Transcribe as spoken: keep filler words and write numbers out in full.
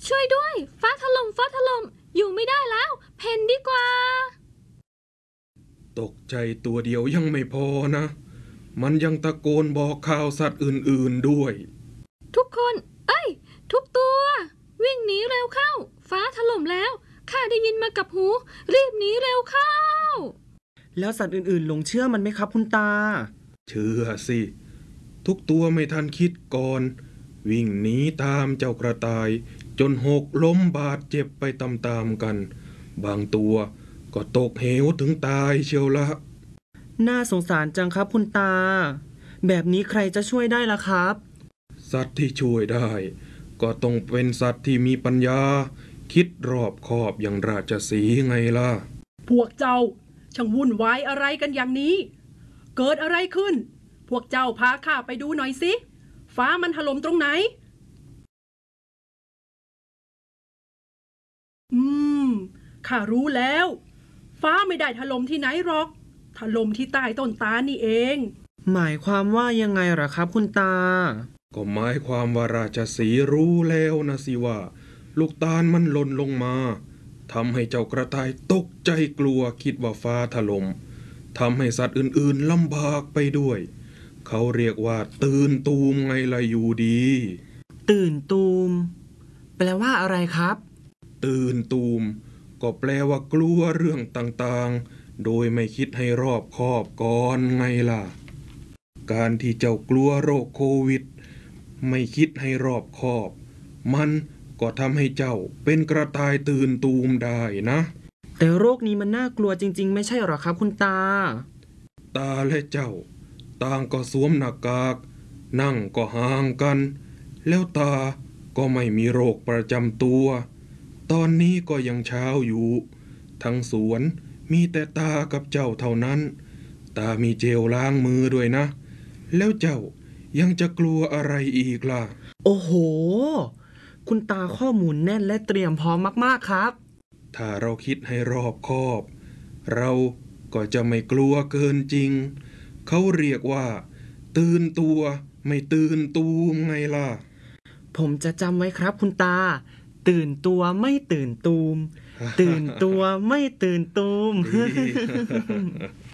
ช่วยด้วยฟ้าถล่มฟ้าถล่มอยู่ไม่ได้แล้วเพนดีกว่าตกใจตัวเดียวยังไม่พอนะมันยังตะโกนบอกข่าวสัตว์อื่นๆด้วยทุกคนเอ้ยทุกตัววิ่งหนีเร็วเข้าฟ้าถล่มแล้วข้าได้ยินมากับหูรีบหนีเร็วเข้าแล้วสัตว์อื่นๆหลงเชื่อมันไหมครับคุณตาเชื่อสิทุกตัวไม่ทันคิดก่อนวิ่งหนีตามเจ้ากระต่ายจนหกล้มบาดเจ็บไปตามๆกันบางตัวก็ตกเหวถึงตายเชียวละน่าสงสารจังครับคุณตาแบบนี้ใครจะช่วยได้ล่ะครับสัตว์ที่ช่วยได้ก็ต้องเป็นสัตว์ที่มีปัญญาคิดรอบคอบอย่างราชสีห์ไงล่ะพวกเจ้าช่างวุ่นวายอะไรกันอย่างนี้เกิดอะไรขึ้นพวกเจ้าพาข้าไปดูหน่อยสิฟ้ามันถล่มตรงไหนอืมข้ารู้แล้วฟ้าไม่ได้ถล่มที่ไหนหรอกถล่มที่ใต้ต้นตาลนี่เองหมายความว่ายังไงเหรอครับคุณตาก็หมายความว่าราชสีห์รู้แล้วนะสิว่าลูกตาลมันหล่นลงมาทำให้เจ้ากระต่ายตกใจกลัวคิดว่าฟ้าถล่มทำให้สัตว์อื่นๆลำบากไปด้วยเขาเรียกว่าตื่นตูมไงล่ะอยู่ดีตื่นตูมแปลว่าอะไรครับตื่นตูมก็แปลว่ากลัวเรื่องต่างๆโดยไม่คิดให้รอบคอบก่อนไงล่ะการที่เจ้ากลัวโรคโควิดไม่คิดให้รอบคอบมันก็ทำให้เจ้าเป็นกระต่ายตื่นตูมได้นะแต่โรคนี้มันน่ากลัวจริงๆไม่ใช่หรอครับคุณตาตาและเจ้าต่างก็สวมหน้ากากนั่งก็ห่างกันแล้วตาก็ไม่มีโรคประจำตัวตอนนี้ก็ยังเช้าอยู่ทั้งสวนมีแต่ตากับเจ้าเท่านั้นตามีเจลล้างมือด้วยนะแล้วเจ้ายังจะกลัวอะไรอีกล่ะโอ้โหคุณตาข้อมูลแน่นและเตรียมพร้อมมากๆครับถ้าเราคิดให้รอบคอบเราก็จะไม่กลัวเกินจริงเขาเรียกว่าตื่นตัวไม่ตื่นตูมไงล่ะผมจะจำไว้ครับคุณตาตื่นตัวไม่ตื่นตูมตื่นตัวไม่ตื่นตูม